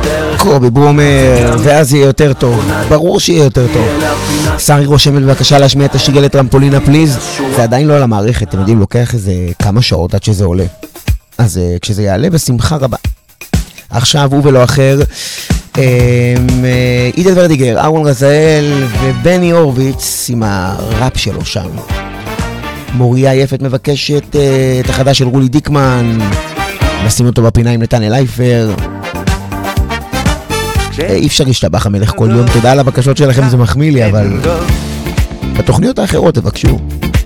קובי בומר, ואז יהיה יותר טוב, ברור שיהיה יותר טוב. שרי רושמת בבקשה להשמיע את השיר לטרמפולינה פליז. זה עדיין לא על המערכת, אתם יודעים, לוקח איזה כמה שעות עד שזה עולה, אז כשזה יעלה בשמחה רבה. עכשיו הוא ולא אחר, עידן ורדיגר, אהרון רזאל ובני הורוביץ עם הראפ שלו שם. מוריה יפת מבקשת את החדש של רולי דיקמן, נשים אותו בפינה עם נתנאל אייפר. אי אפשר להשתבח המלך כל יום, תודה על הבקשות שלכם, זה מחמיא לי, אבל בתוכניות האחרות תבקשו.